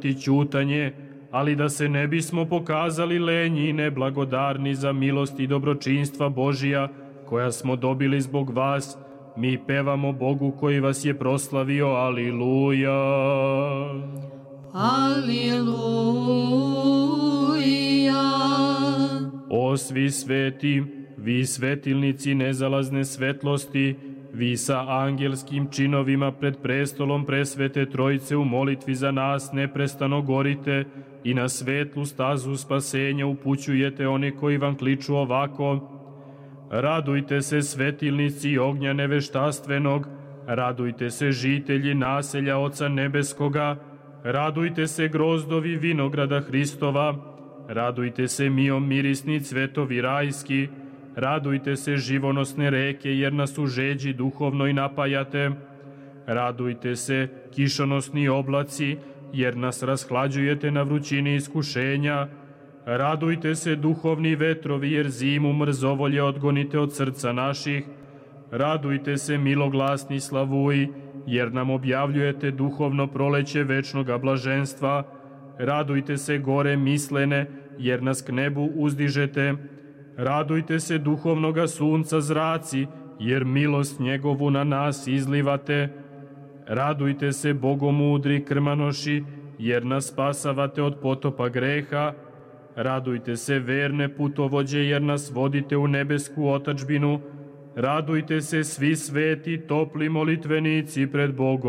izdržati ćutanje, ali da se ne bismo pokazali lenji i neblagodarni za milost i dobročinstva Božija, koja smo dobili zbog vas, mi pevamo Bogu koji vas je proslavio, aliluja. Aliluja. O svi sveti, vi svetilnici nezalazne svetlosti, vi sa angelskim činovima pred prestolom presvete Trojice u molitvi za nas neprestano gorite i na svetlu stazu spasenja upućujete oni koji vam kliču ovako: radujte se svetilnici ognja neveštastvenog, radujte se žitelji naselja Oca Nebeskoga, radujte se grozdovi vinograda Hristova, radujte se mirisni cvetovi rajski, radujte se živonosne reke, jer nas u žeđi duhovnoj napajate. Radujte se kišonosni oblaci, jer nas rashlađujete na vrućini iskušenja. Radujte se duhovni vetrovi, jer zimu mrzovolje odgonite od srca naših. Radujte se miloglasni slavuji, jer nam objavljujete duhovno proleće večnoga blaženstva. Radujte se gore mislene, jer nas k nebu uzdižete. Radujte se duhovnoga sunca zraci, jer milost njegovu na nas izlivate. Radujte se bogomudri krmanoši, jer nas spasavate od potopa greha. Radujte se verne putovođe, jer nas vodite u nebesku otadžbinu. Radujte se svi sveti topli molitvenici pred Bogom